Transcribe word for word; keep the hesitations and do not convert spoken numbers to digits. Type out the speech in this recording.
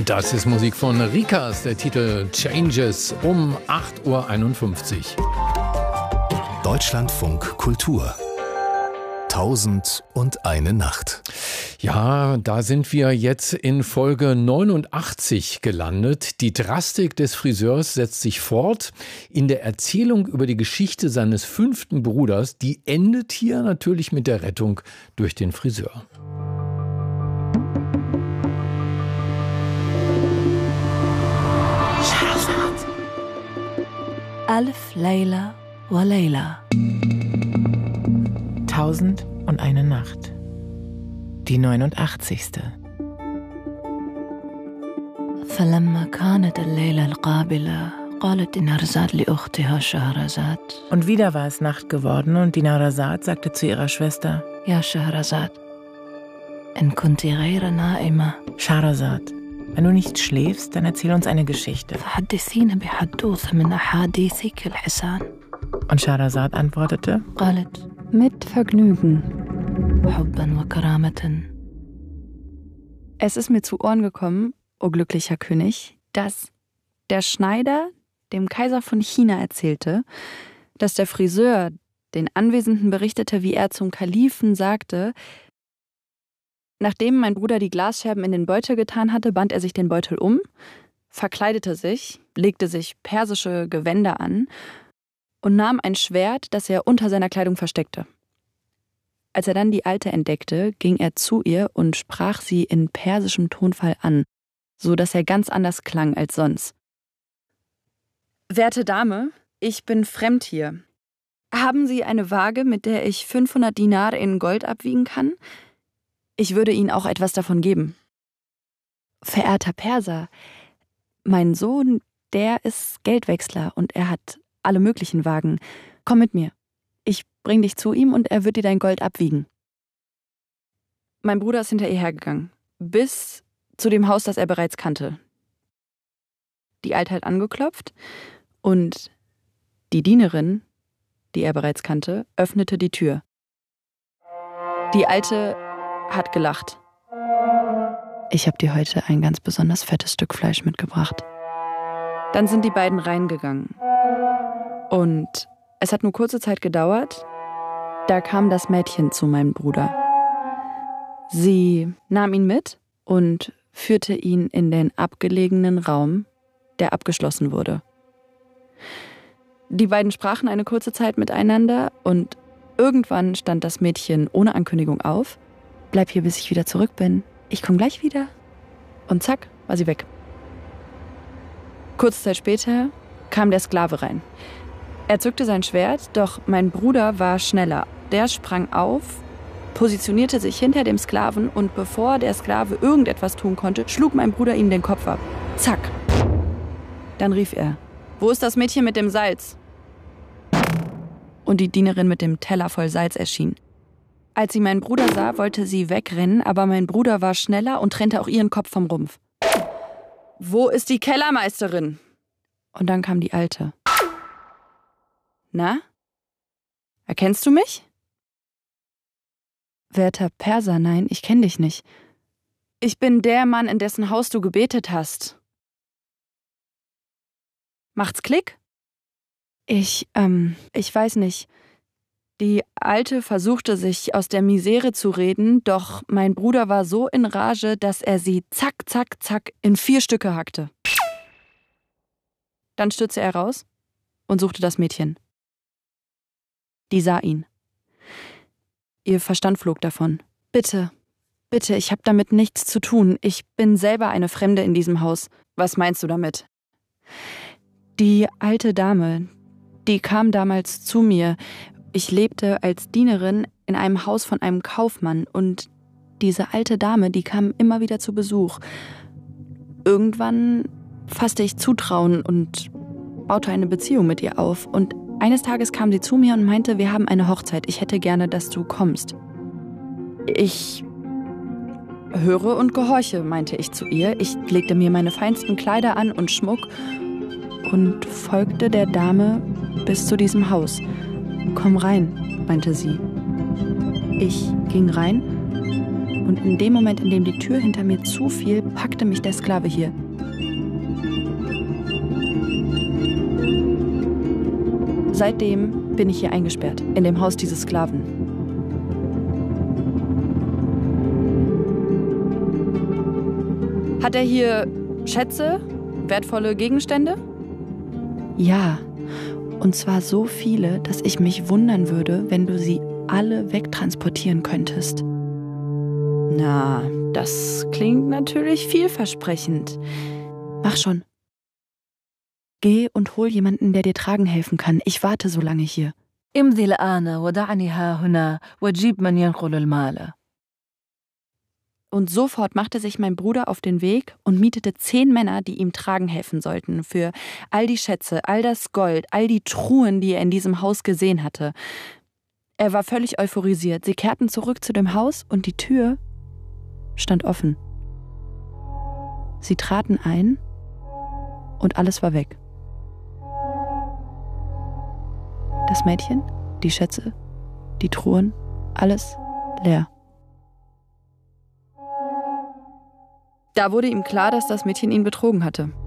Das ist Musik von Rikas, der Titel Changes um acht Uhr einundfünfzig. Deutschlandfunk Kultur. Tausend und eine Nacht. Ja, da sind wir jetzt in Folge neunundachtzig gelandet. Die Drastik des Friseurs setzt sich fort in der Erzählung über die Geschichte seines fünften Bruders. Die endet hier natürlich mit der Rettung durch den Friseur. Alf Layla wa Layla. Tausend und eine Nacht. Die neunundachtzigste. فلما كانت الليلة القابلة قالت دينارزاد لأختها شهرزاد. Und wieder war es Nacht geworden und Dinarzad sagte zu ihrer Schwester: يا شهرزاد إن كنت غير نائمة Schahrazad, wenn du nicht schläfst, dann erzähl uns eine Geschichte. فحدثينا بحدوث من أحاديثك الحسان. Und Schahrazad antwortete: قالت mit Vergnügen. حبا وكرامة. Es ist mir zu Ohren gekommen, o glücklicher König, dass der Schneider dem Kaiser von China erzählte, dass der Friseur den Anwesenden berichtete, wie er zum Kalifen sagte: Nachdem mein Bruder die Glasscherben in den Beutel getan hatte, band er sich den Beutel um, verkleidete sich, legte sich persische Gewänder an und nahm ein Schwert, das er unter seiner Kleidung versteckte. Als er dann die Alte entdeckte, ging er zu ihr und sprach sie in persischem Tonfall an, so dass er ganz anders klang als sonst. »Werte Dame, ich bin fremd hier. Haben Sie eine Waage, mit der ich fünfhundert Dinar in Gold abwiegen kann? Ich würde Ihnen auch etwas davon geben.« »Verehrter Perser, mein Sohn, der ist Geldwechsler und er hat alle möglichen Wagen. Komm mit mir. Ich bring dich zu ihm und er wird dir dein Gold abwiegen.« Mein Bruder ist hinter ihr hergegangen, bis zu dem Haus, das er bereits kannte. Die Alte hat angeklopft und die Dienerin, die er bereits kannte, öffnete die Tür. Die Alte hat gelacht. »Ich habe dir heute ein ganz besonders fettes Stück Fleisch mitgebracht.« Dann sind die beiden reingegangen. Und es hat nur kurze Zeit gedauert, da kam das Mädchen zu meinem Bruder. Sie nahm ihn mit und führte ihn in den abgelegenen Raum, der abgeschlossen wurde. Die beiden sprachen eine kurze Zeit miteinander und irgendwann stand das Mädchen ohne Ankündigung auf. »Bleib hier, bis ich wieder zurück bin. Ich komme gleich wieder.« Und zack, war sie weg. Kurze Zeit später kam der Sklave rein. Er zückte sein Schwert, doch mein Bruder war schneller. Der sprang auf, positionierte sich hinter dem Sklaven und bevor der Sklave irgendetwas tun konnte, schlug mein Bruder ihm den Kopf ab. Zack. Dann rief er: »Wo ist das Mädchen mit dem Salz?« Und die Dienerin mit dem Teller voll Salz erschien. Als sie meinen Bruder sah, wollte sie wegrennen, aber mein Bruder war schneller und trennte auch ihren Kopf vom Rumpf. »Wo ist die Kellermeisterin?« Und dann kam die Alte. »Na? Erkennst du mich?« »Werter Perser, nein, ich kenne dich nicht. Ich bin der Mann, in dessen Haus du gebetet hast.« »Macht's Klick?« »Ich, ähm, ich weiß nicht. Die Alte versuchte, sich aus der Misere zu reden, doch mein Bruder war so in Rage, dass er sie zack, zack, zack in vier Stücke hackte. Dann stürzte er raus und suchte das Mädchen. Die sah ihn. Ihr Verstand flog davon. »Bitte, bitte, ich habe damit nichts zu tun. Ich bin selber eine Fremde in diesem Haus.« »Was meinst du damit?« »Die alte Dame, die kam damals zu mir. Ich lebte als Dienerin in einem Haus von einem Kaufmann und diese alte Dame, die kam immer wieder zu Besuch. Irgendwann fasste ich Zutrauen und baute eine Beziehung mit ihr auf und eines Tages kam sie zu mir und meinte, wir haben eine Hochzeit, ich hätte gerne, dass du kommst. Ich höre und gehorche, meinte ich zu ihr. Ich legte mir meine feinsten Kleider an und Schmuck und folgte der Dame bis zu diesem Haus. »Komm rein«, meinte sie. Ich ging rein Und in dem Moment, in dem die Tür hinter mir zufiel, packte mich der Sklave hier. Seitdem bin ich hier eingesperrt, in dem Haus dieses Sklaven. Hat er hier Schätze, wertvolle Gegenstände? Ja, und zwar so viele, dass ich mich wundern würde, wenn du sie alle wegtransportieren könntest. Na, das klingt natürlich vielversprechend. Mach schon. Geh und hol jemanden, der dir tragen helfen kann. Ich warte so lange hier. امضي الآن ودعني ها هنا وجيب من ينقل المال. Und sofort machte sich mein Bruder auf den Weg und mietete zehn Männer, die ihm tragen helfen sollten, für all die Schätze, all das Gold, all die Truhen, die er in diesem Haus gesehen hatte. Er war völlig euphorisiert. Sie kehrten zurück zu dem Haus und die Tür stand offen. Sie traten ein und alles war weg. Das Mädchen, die Schätze, die Truhen, alles leer. Da wurde ihm klar, dass das Mädchen ihn betrogen hatte.